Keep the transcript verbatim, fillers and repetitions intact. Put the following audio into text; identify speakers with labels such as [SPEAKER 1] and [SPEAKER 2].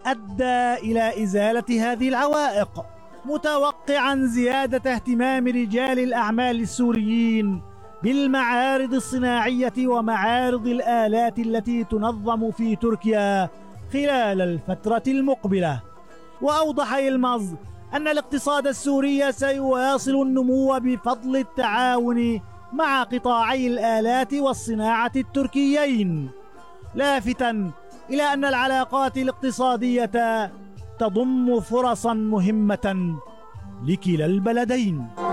[SPEAKER 1] أدى إلى إزالة هذه العوائق، متوقعا زيادة اهتمام رجال الأعمال السوريين بالمعارض الصناعية ومعارض الآلات التي تنظم في تركيا خلال الفترة المقبلة. وأوضح يلمز أن الاقتصاد السوري سيواصل النمو بفضل التعاون مع قطاعي الآلات والصناعة التركيين، لافتاً إلى أن العلاقات الاقتصادية تضم فرصاً مهمة لكلا البلدين.